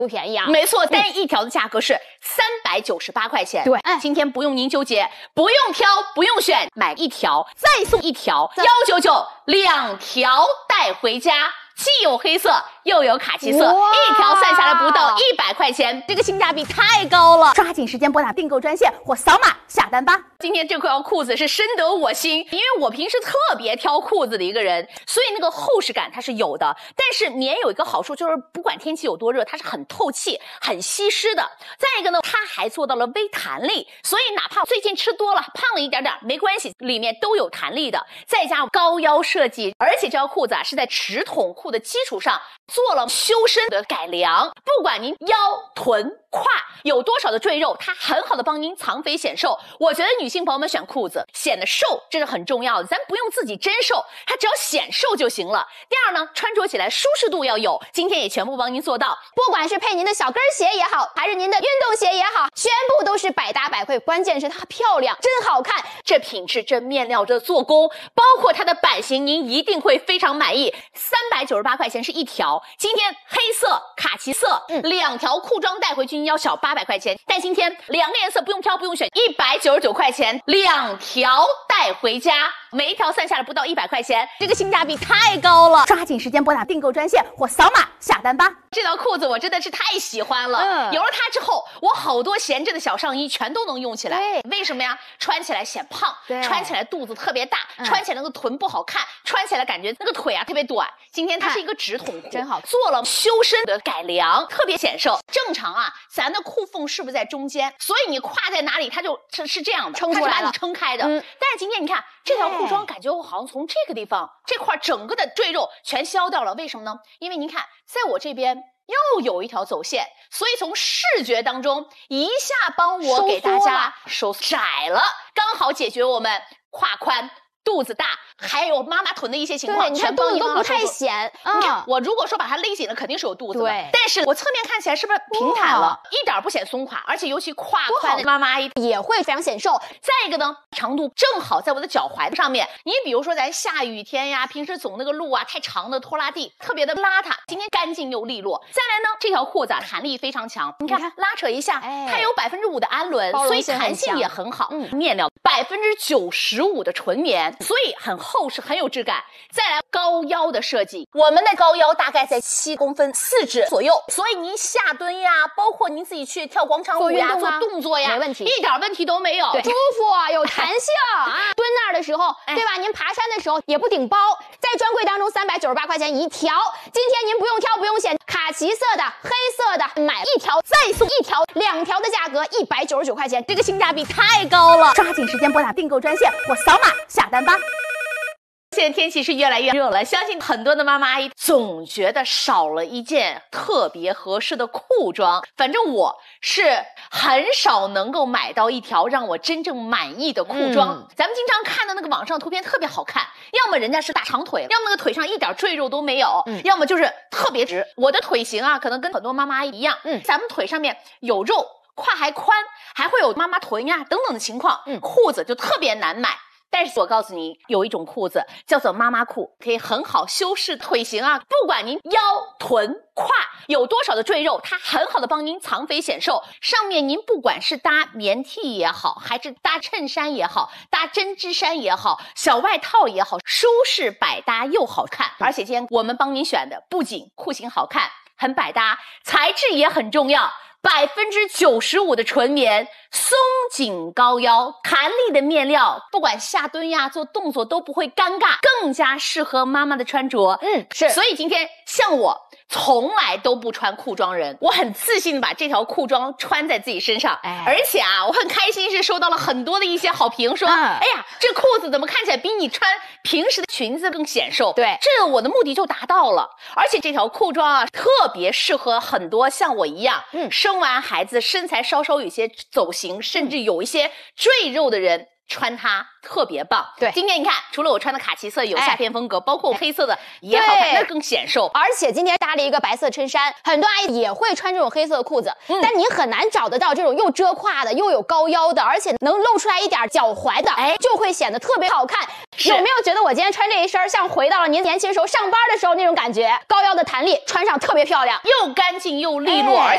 不便宜啊。 没错，单一条的价格是398块钱。 对， 今天不用您纠结，不用挑，不用选，买一条再送一条，199，2条带回家。既有黑色又有卡其色，一条算下来不到100块钱，这个性价比太高了！ 抓紧时间拨打订购专线或扫码下单吧。 今天这条裤子是深得我心，因为我平时特别挑裤子的一个人，所以那个厚实感它是有的。但是棉有一个好处，就是不管天气有多热，它是很透气、很吸湿的。再一个呢，它还做到了微弹力，所以哪怕最近吃多了、胖了一点点没关系，里面都有弹力的。再加高腰设计，而且这条裤子是在直筒裤的基础上做了修身的改良，不管您腰、臀、胯有多少的赘肉，它很好的帮您藏肥显瘦。我觉得女性朋友们选裤子显得瘦，这是很重要的，咱不用自己真瘦，它只要显瘦就行了。第二呢，穿着起来舒适度要有，今天也全部帮您做到。 不管是配您的小跟鞋也好，还是您的运动鞋也好，全部都是百搭百会，关键是它漂亮，真好看。 这品质、这面料、这做工，包括它的版型，您一定会非常满意。398块钱是一条，今天黑色、卡其色，2条裤装带回去您要小800块钱，但今天2个颜色不用挑不用选，199块钱2条带回家，每一条算下来不到100块钱，这个性价比太高了！ 抓紧时间拨打订购专线或扫码下单吧。 这条裤子我真的是太喜欢了，有了它之后，我好多闲置的小上衣全都能用起来。为什么呀？穿起来显胖，穿起来肚子特别大，穿起来那个臀不好看，穿起来感觉那个腿特别短。今天它是一个直筒裤， 真好， 做了修身的改良，特别显瘦。正常咱的裤缝是不是在中间？所以你胯在哪里，它就是这样的， 撑出来了， 它是把你撑开的。但是今天你看这条裤装，感觉我好像从这个地方这块整个的赘肉全消掉了。为什么呢？因为您看，在我这边又有一条走线，所以从视觉当中一下帮我给大家收窄了，刚好解决我们胯宽、肚子大，还有妈妈臀的一些情况， 你看肚子都不太显。 你看我如果说把它勒紧了，肯定是有肚子的，但是我侧面看起来是不是平坦了，一点不显松垮，而且尤其胯宽的妈妈也会非常显瘦。 再一个呢，长度正好在我的脚踝上面。你比如说咱下雨天呀，平时走那个路太长的拖拉地，特别的邋遢，今天干净又利落。再来呢，这条裤子弹力非常强，你看拉扯一下，它有5%的氨纶，所以弹性也很好。面料95%的纯棉，所以很厚实，很有质感。再来高腰的设计，我们的高腰大概在7公分4指左右，所以您下蹲呀，包括您自己去跳广场舞呀、做动作呀， 没问题， 一点问题都没有， 舒服有弹性蹲那儿的时候，对吧？您爬山的时候也不顶包，在专柜当中398块钱一条，今天您不用挑不用选，卡其色的、黑色的，买一条再送一条，2条的价格199块钱， 这个性价比太高了！ 抓紧时间拨打订购专线或扫码下单吧。 现在天气是越来越热了，相信很多的妈妈阿姨总觉得少了一件特别合适的裤装。反正我是很少能够买到一条让我真正满意的裤装。咱们经常看的那个网上图片特别好看，要么人家是大长腿，要么那个腿上一点赘肉都没有，要么就是特别直。我的腿型可能跟很多妈妈阿姨一样，咱们腿上面有肉，胯还宽，还会有妈妈臀呀等等的情况，裤子就特别难买。但是我告诉你，有一种裤子叫做妈妈裤，可以很好修饰腿型不管您腰、臀、胯有多少的赘肉，它很好的帮您藏肥显瘦。上面您不管是搭棉 T 也好，还是搭衬衫也好，搭针织衫也好，小外套也好，舒适百搭又好看。而且今天我们帮您选的不仅裤型好看，很百搭，材质也很重要。95%的纯棉，松紧高腰，弹力的面料，不管下蹲呀做动作都不会尴尬，更加适合妈妈的穿着。是。所以今天像我从来都不穿裤装人，我很自信的把这条裤装穿在自己身上，而且我很开心是收到了很多的一些好评，说哎呀，这裤子怎么看起来比你穿平时的裙子更显瘦？对，这我的目的就达到了。而且这条裤装特别适合很多像我一样生完孩子身材稍稍有些走形，甚至有一些赘肉的人穿它特别棒。对，今天你看，除了我穿的卡其色有夏天风格，包括黑色的也好看，那更显瘦。 而且今天搭了一个白色衬衫，很多阿姨也会穿这种黑色的裤子，但你很难找得到这种又遮胯的，又有高腰的，而且能露出来一点脚踝的，就会显得特别好看。有没有觉得我今天穿这一身像回到了您年轻时候上班的时候那种感觉？高腰的弹力穿上特别漂亮， 又干净又利落，